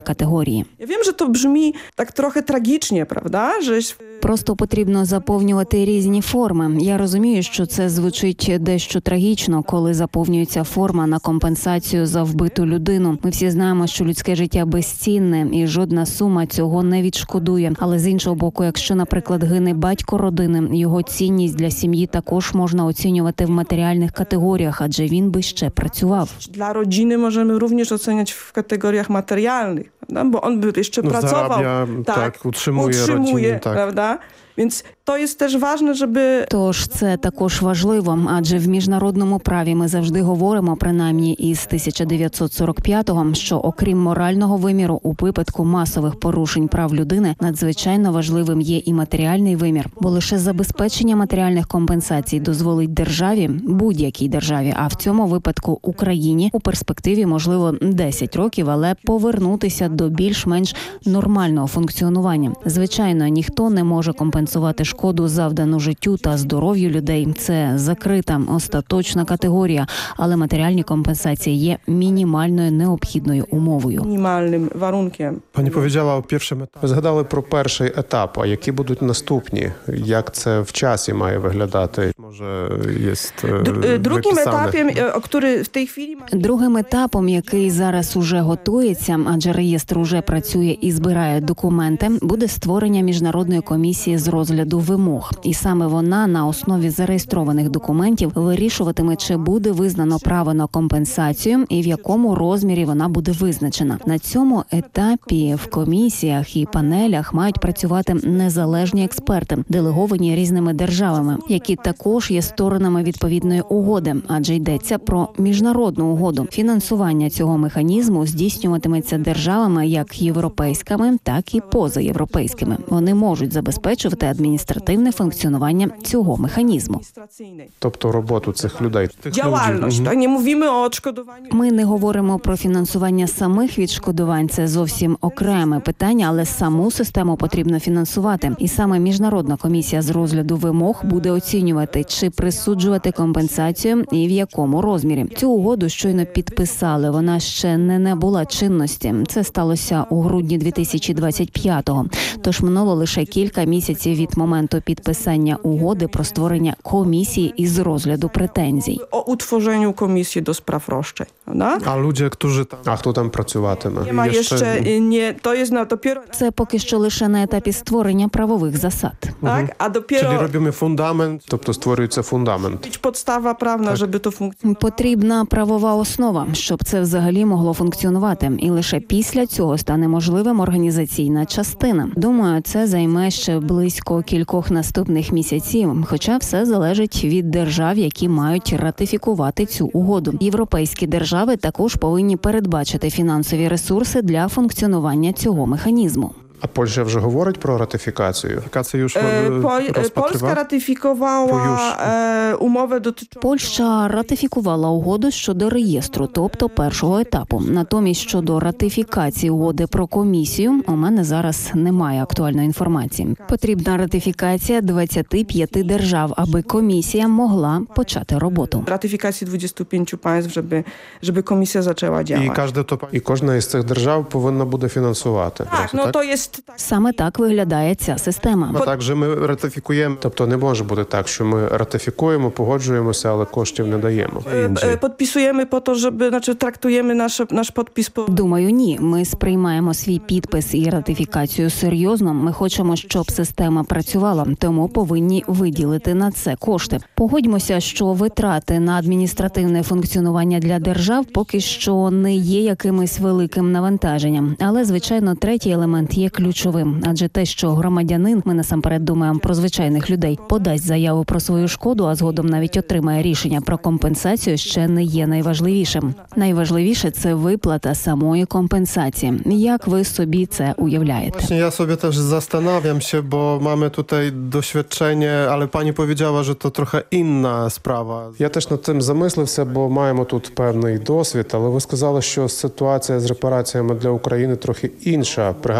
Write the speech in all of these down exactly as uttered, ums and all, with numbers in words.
категорії. Я wiem, że to brzmi tak trochę tragicznie, prawda? Że Просто потрібно заповнювати різні форми. Я розумію, що це звучить дещо трагічно, коли заповнюється форма на компенсацію за вбиту людину. Ми всі знаємо, що людське життя безцінне і жодна сума цього не відшкодує. Але з іншого боку, якщо, наприклад, гине батько родини, його цінність для сім'ї також можна оцінювати в матеріальних категоріях, адже він би ще працював. Dla rodziny możemy również oceniać w kategoriach materialnych, prawda? Bo on by jeszcze No, pracował. zarabia, tak, utrzymuje utrzymuje rodzinę, tak. prawda? Więc to jest też ważne, żeby... Тож це також важливо, адже в міжнародному праві ми завжди говоримо, принаймні із тисяча дев'ятсот сорок п'ятого, що окрім морального виміру у випадку масових порушень прав людини, надзвичайно важливим є і матеріальний вимір. Бо лише забезпечення матеріальних компенсацій дозволить державі, будь-якій державі, а в цьому випадку Україні у перспективі, можливо, десять років, але повернутися до більш-менш нормального функціонування. Звичайно, ніхто не може компенсувати шкоду, завдану життю та здоров'ю людей. Це закрита, остаточна категорія, але матеріальні компенсації є мінімальною необхідною умовою. Minimalnym warunkiem. Пані powiedziała o pierwszym etapie. Згадали про перший етап, а які будуть наступні? Як це в часі має виглядати? Може, є Drugim etapem, o który w tej chwili... Другим етапом, який зараз уже готується, адже реєстр уже працює і збирає документи, буде створення міжнародної комісії з розгляду вимог. І саме вона на основі зареєстрованих документів вирішуватиме, чи буде визнано право на компенсацію і в якому розмірі вона буде визначена. На цьому етапі в комісіях і панелях мають працювати незалежні експерти, делеговані різними державами, які також є сторонами відповідної угоди, адже йдеться про міжнародну угоду. Фінансування цього механізму здійснюватиметься державами як європейськими, так і позаєвропейськими. Вони можуть забезпечувати адміністративне функціонування цього механізму. Тобто роботу цих людей. Działalność, tak? Nie mówimy o odszkodowaniu. Ми не говоримо про фінансування самих відшкодувань, це зовсім окреме питання, але саму систему потрібно фінансувати. І саме Міжнародна комісія з розгляду вимог буде оцінювати, чи присуджувати компенсацію і в якому розмірі. Цю угоду щойно підписали, вона ще не набула чинності. Це сталося у грудні дві тисячі двадцять п'ятого. Тож минуло лише кілька місяців від моменту підписання угоди про створення комісії із розгляду претензій. O utworzeniu komisji do spraw roszczeń, prawda? А люди, którzy там... А хто там працюватиме? Nie ma jeszcze, nie, to jest na dopiero, Це поки що лише на етапі створення правових засад. tak? A Czyli dopiero робимо фундамент, тобто створюється фундамент. być podstawa prawna, żeby to funkcjonowało. Потрібна правова основа, щоб це взагалі могло функціонувати. І лише після цього стане можливим організаційна частина. Думаю, це займе ще близько кількох наступних місяців, хоча все залежить від держав, які мають ратифікувати цю угоду. Європейські держави також повинні передбачити фінансові ресурси для функціонування цього механізму. А Польща вже говорить про ратифікацію? Ратифікація już E, Pol- e, Polska ratyfikowała e, umowę dotyczącą... Польща ратифікувала угоду щодо реєстру, тобто першого етапу. Натомість щодо ратифікації угоди про комісію у мене зараз немає актуальної інформації. Потрібна ратифікація двадцяти п'яти держав, аби комісія могла почати роботу. ratyfikacji dwudziestu pięciu państw, żeby, żeby komisja zaczęła І, działać. кожна, то... і кожна із цих держав повинна буде фінансувати. Tak, no to jest... Саме так виглядає ця система. А так же ми ратифікуємо. Тобто не може бути так, що ми ратифікуємо, погоджуємося, але коштів не даємо. E, e, Podpisujemy po to, żeby, znaczy traktujemy nasz, nasz podpis po... Думаю, ні. Ми сприймаємо свій підпис і ратифікацію серйозно. Ми хочемо, щоб система працювала, тому повинні виділити на це кошти. Погодьмося, що витрати на адміністративне функціонування для держав поки що не є якимось великим навантаженням. Але, звичайно, третій елемент є ключовим. Адже те, що громадянин, ми насамперед думаємо про звичайних людей, подасть заяву про свою шкоду, а згодом навіть отримає рішення про компенсацію, ще не є найважливішим. Найважливіше – це виплата самої компенсації. Як ви собі це уявляєте? Właśnie ja sobie też zastanawiam się, bo mamy tutaj doświadczenie, ale pani powiedziała, że to trochę inna sprawa. Я теж над цим замислився, бо маємо тут певний досвід, але ви сказали, що ситуація з репараціями для України трохи інша. Пригадую весь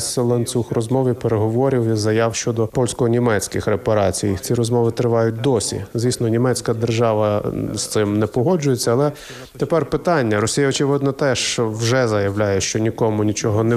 весь ланцюг розмов і переговорів і заяв щодо польсько-німецьких репарацій. Ці розмови тривають досі. Звісно, німецька держава з цим не погоджується, але тепер питання. Росія, очевидно, теж вже заявляє, що нікому нічого не